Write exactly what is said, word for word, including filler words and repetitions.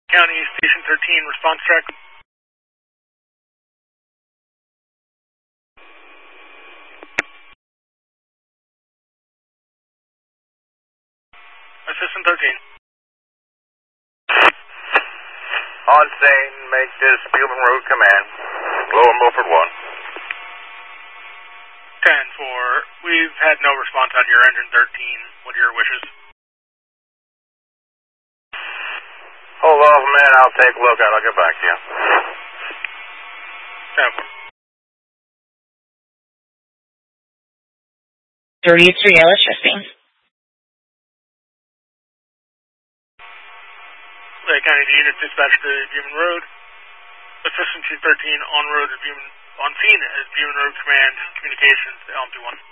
County Station thirteen, response track. Assistant thirteen. On scene, make this Spielman Road command. Lower Milford one. ten four, we've had no response out of your engine thirteen. What are your wishes? Hold off a minute, I'll take a look at it. I'll get back to you. ten four. thirty-three electricity. Lake County, the unit dispatched to Buman Road. Assistant two thirteen on road at Buman, on scene at Buman Road Command Communications, L M two one.